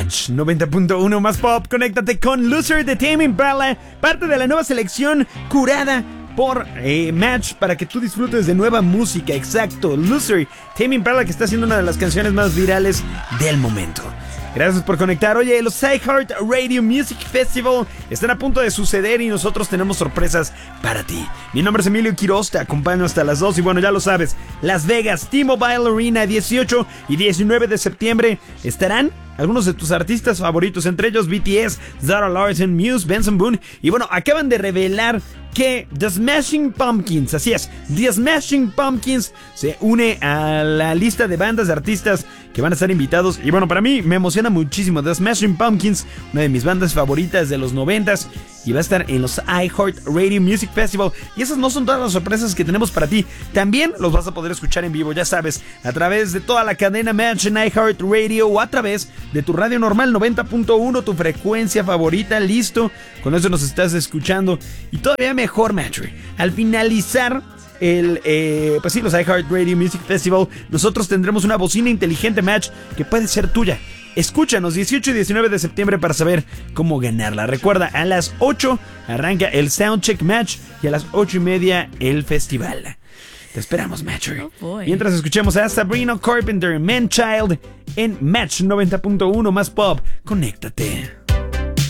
Match 90.1 más pop. Conéctate con Loser de Tame Impala, parte de la nueva selección curada por Match para que tú disfrutes de nueva música. Exacto, Loser, Tame Impala, que está haciendo una de las canciones más virales del momento. Gracias por conectar. Oye, los iHeart Radio Music Festival están a punto de suceder y nosotros tenemos sorpresas para ti. Mi nombre es Emilio Quiroz, te acompaño hasta las 2 y bueno, ya lo sabes, Las Vegas, T-Mobile Arena, 18 y 19 de septiembre estarán algunos de tus artistas favoritos, entre ellos BTS, Zara Larsson, Muse, Benson Boone. Y bueno, acaban de revelar que The Smashing Pumpkins, así es, The Smashing Pumpkins se une a la lista de bandas de artistas que van a estar invitados. Y bueno, para mí me emociona muchísimo. The Smashing Pumpkins, una de mis bandas favoritas de los 90s, y va a estar en los iHeart Radio Music Festival. Y esas no son todas las sorpresas que tenemos para ti. También los vas a poder escuchar en vivo, ya sabes, a través de toda la cadena Match en iHeart Radio o a través de tu radio normal 90.1, tu frecuencia favorita. Listo, con eso nos estás escuchando. Y todavía mejor, Match, al finalizar pues sí, los iHeart Radio Music Festival, nosotros tendremos una bocina inteligente, Match, que puede ser tuya. Escúchanos 18 y 19 de septiembre para saber cómo ganarla. Recuerda, a las 8 arranca el Soundcheck Match y a las 8:30 el festival. Te esperamos, Match. Mientras escuchemos a Sabrina Carpenter, Man Child en Match 90.1 más pop. Conéctate.